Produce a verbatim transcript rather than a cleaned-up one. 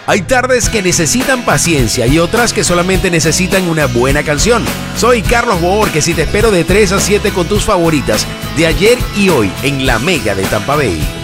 Hay tardes que necesitan paciencia y otras que solamente necesitan una buena canción. Soy Carlos Bohórquez y te espero de tres a siete con tus favoritas de ayer y hoy en La Mega de Tampa Bay.